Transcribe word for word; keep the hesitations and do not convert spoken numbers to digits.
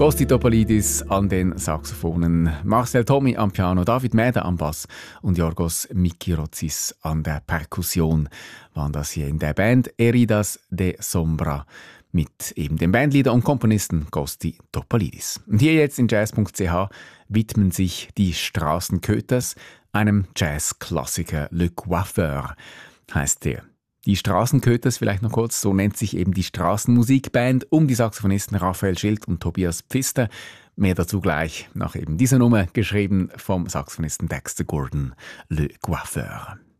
Costi Topolidis an den Saxophonen, Marcel Tommy am Piano, David Mäder am Bass und Yorgos Mikirotsis an der Perkussion waren das hier in der Band Heridas de Sombra mit eben dem Bandleader und Komponisten Costi Topolidis. Und hier jetzt in jazz punkt c h widmen sich die Straßenköters einem Jazzklassiker, Le Coiffeur heißt der. Die Straßenköters, vielleicht noch kurz, so nennt sich eben die Straßenmusikband um die Saxophonisten Raphael Schild und Tobias Pfister. Mehr dazu gleich nach eben dieser Nummer, geschrieben vom Saxophonisten Dexter Gordon, Le Coiffeur.